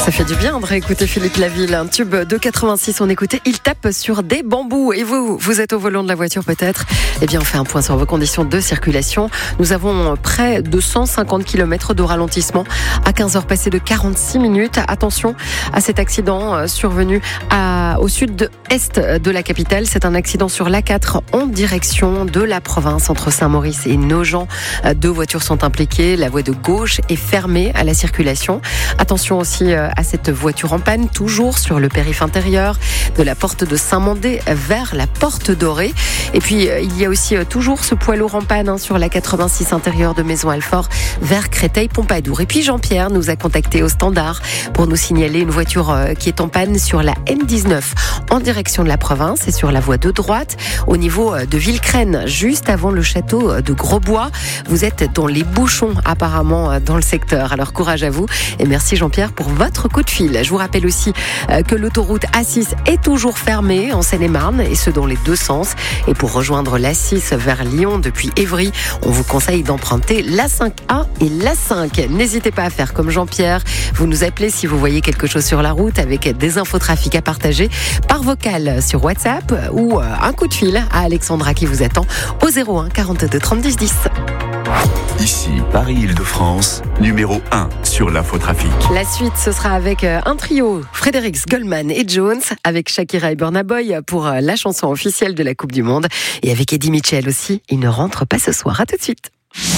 Ça fait du bien de réécouter Philippe Laville, un tube de 86. On écoutait Il tape sur des bambous. Et vous êtes au volant de la voiture peut-être. Eh bien, on fait un point sur vos conditions de circulation. Nous avons près de 150 km de ralentissement à 15h passées de 46 minutes. Attention à cet accident survenu au sud-est de la capitale. C'est un accident sur l'A4 en direction de la province entre Saint-Maurice et Nogent. 2 voitures sont impliquées. La voie de gauche est fermée à la circulation. Attention aussi à cette voiture en panne, toujours sur le périph' intérieur, de la porte de Saint-Mandé vers la porte Dorée. Et puis, il y a aussi toujours ce poids lourd en panne sur la 86 intérieure de Maison-Alfort vers Créteil-Pompadour. Et puis, Jean-Pierre nous a contacté au standard pour nous signaler une voiture qui est en panne sur la M19 en direction de la province et sur la voie de droite au niveau de Villecrène, juste avant le château de Grosbois. Vous êtes dans les bouchons apparemment dans le secteur. Alors, courage à vous et merci Jean-Pierre pour votre coup de fil. Je vous rappelle aussi que l'autoroute A6 est toujours fermée en Seine-et-Marne et ce dans les deux sens. Et pour rejoindre l'A6 vers Lyon depuis Évry, on vous conseille d'emprunter l'A5A et l'A5. N'hésitez pas à faire comme Jean-Pierre. Vous nous appelez si vous voyez quelque chose sur la route avec des infos trafic à partager par vocal sur WhatsApp ou un coup de fil à Alexandra qui vous attend au 01 42 30 10 10. Ici, Paris-Île-de-France, numéro 1 sur l'infotrafic. La suite, ce sera avec un trio, Fredericks, Goldman et Jones, avec Shakira et Burna Boy pour la chanson officielle de la Coupe du Monde. Et avec Eddie Mitchell aussi, il ne rentre pas ce soir. À tout de suite.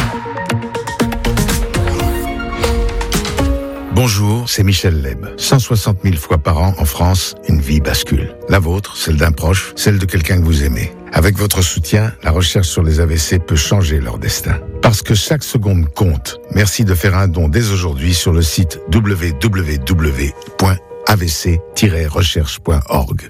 Bonjour, c'est Michel Leb. 160 000 fois par an en France, une vie bascule. La vôtre, celle d'un proche, celle de quelqu'un que vous aimez. Avec votre soutien, la recherche sur les AVC peut changer leur destin. Parce que chaque seconde compte. Merci de faire un don dès aujourd'hui sur le site www.avc-recherche.org.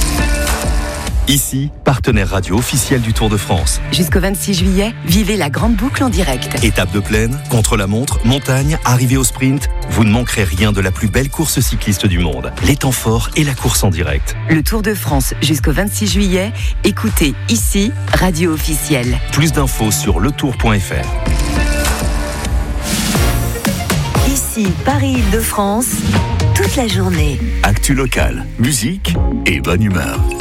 Ici, partenaire radio officiel du Tour de France. Jusqu'au 26 juillet, vivez la grande boucle en direct. Étape de plaine, contre-la-montre, montagne, arrivée au sprint, vous ne manquerez rien de la plus belle course cycliste du monde. Les temps forts et la course en direct. Le Tour de France jusqu'au 26 juillet, écoutez ici, radio officielle. Plus d'infos sur letour.fr. Ici, Paris-Île-de-France, toute la journée. Actu local, musique et bonne humeur.